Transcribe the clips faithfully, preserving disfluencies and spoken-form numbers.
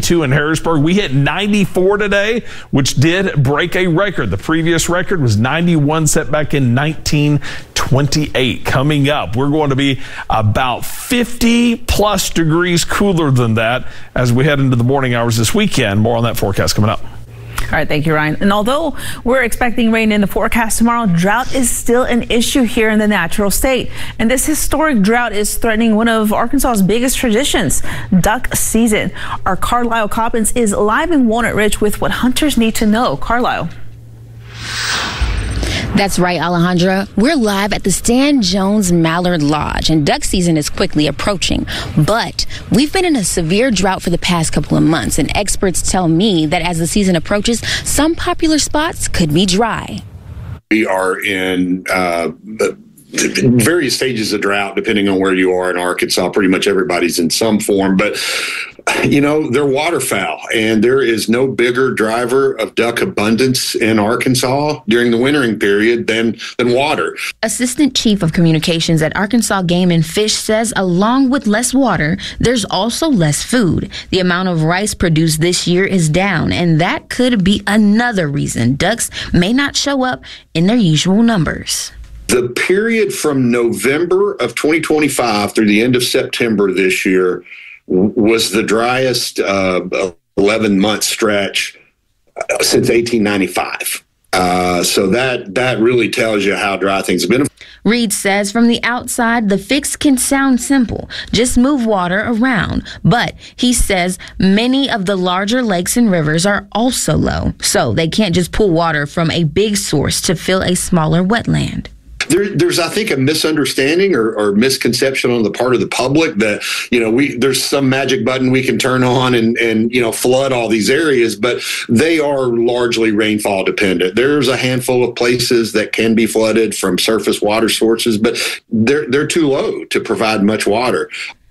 ninety-two in Harrisburg. We hit ninety-four today, which did break a record. The previous record was ninety-one, set back in nineteen twenty-eight. Coming up, we're going to be about fifty plus degrees cooler than that as we head into the morning hours this weekend. More on that forecast coming up. All right, thank you, Ryan. And although we're expecting rain in the forecast tomorrow, drought is still an issue here in the natural state. And this historic drought is threatening one of Arkansas's biggest traditions, duck season. Our Carlisle Coppins is live in Walnut Ridge with what hunters need to know. Carlisle. That's right, Alejandra. We're live at the Stan Jones Mallard Lodge, and duck season is quickly approaching. But we've been in a severe drought for the past couple of months, and experts tell me that as the season approaches, some popular spots could be dry. We are in uh, various stages of drought, depending on where you are in Arkansas. Pretty much everybody's in some form, but you know, they're waterfowl, and there is no bigger driver of duck abundance in Arkansas during the wintering period than, than water. Assistant Chief of Communications at Arkansas Game and Fish says along with less water, there's also less food. The amount of rice produced this year is down, and that could be another reason ducks may not show up in their usual numbers. The period from November of twenty twenty-five through the end of September this year was the driest uh, eleven-month stretch since eighteen ninety-five. Uh, so that that really tells you how dry things have been. Reed says from the outside, the fix can sound simple. Just move water around. But he says many of the larger lakes and rivers are also low, so they can't just pull water from a big source to fill a smaller wetland. There, there's, I think, a misunderstanding or, or misconception on the part of the public that, you know, we there's some magic button we can turn on and, and, you know, flood all these areas, but they are largely rainfall dependent. There's a handful of places that can be flooded from surface water sources, but they're, they're too low to provide much water.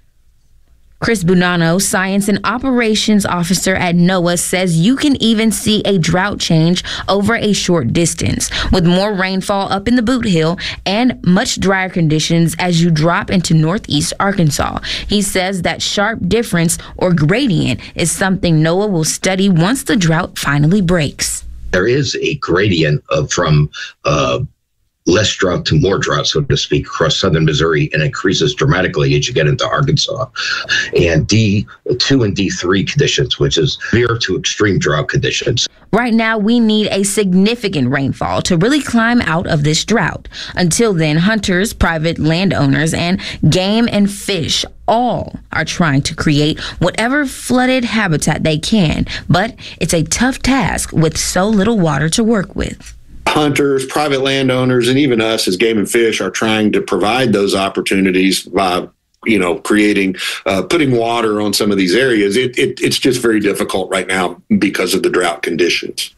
Chris Bonanno, Science and Operations Officer at NOAA, says you can even see a drought change over a short distance, with more rainfall up in the Boot Hill and much drier conditions as you drop into northeast Arkansas. He says that sharp difference or gradient is something NOAA will study once the drought finally breaks. There is a gradient of from uh, less drought to more drought, so to speak, across southern Missouri, and increases dramatically as you get into Arkansas. And D two and D three conditions, which is severe to extreme drought conditions. Right now, we need a significant rainfall to really climb out of this drought. Until then, hunters, private landowners, and game and fish all are trying to create whatever flooded habitat they can. But it's a tough task with so little water to work with. Hunters, private landowners, and even us as Game and Fish are trying to provide those opportunities by, you know, creating, uh, putting water on some of these areas. It, it, it's just very difficult right now because of the drought conditions.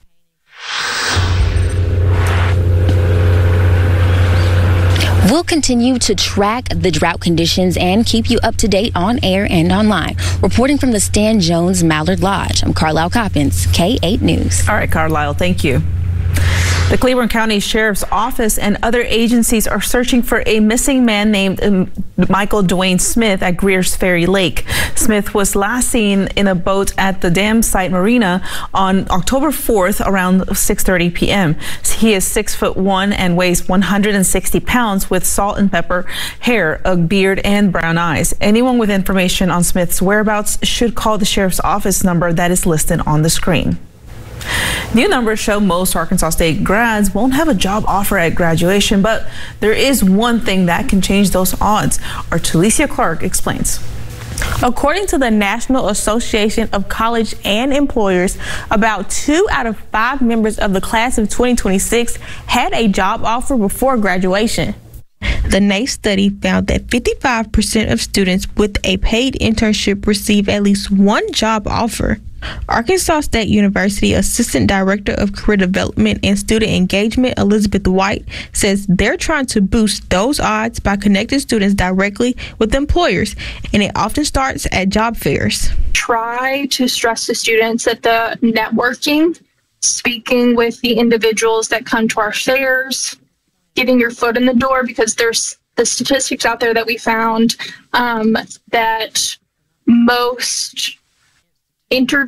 We'll continue to track the drought conditions and keep you up to date on air and online. Reporting from the Stan Jones Mallard Lodge, I'm Carlisle Coppins, K eight News. All right, Carlisle, thank you. The Cleveland County Sheriff's Office and other agencies are searching for a missing man named um, Michael Dwayne Smith at Greer's Ferry Lake. Smith was last seen in a boat at the dam site marina on October fourth around six thirty p m He is six foot one and weighs one hundred sixty pounds with salt and pepper hair, a beard, and brown eyes. Anyone with information on Smith's whereabouts should call the Sheriff's Office number that is listed on the screen. New numbers show most Arkansas State grads won't have a job offer at graduation, but there is one thing that can change those odds. Our Talicia Clark explains. According to the National Association of College and Employers, about two out of five members of the class of twenty twenty-six had a job offer before graduation. The N A C E study found that fifty-five percent of students with a paid internship receive at least one job offer. Arkansas State University Assistant Director of Career Development and Student Engagement, Elizabeth White, says they're trying to boost those odds by connecting students directly with employers, and it often starts at job fairs. Try to stress to students that the networking, speaking with the individuals that come to our fairs, getting your foot in the door, because there's the statistics out there that we found um, that most interviews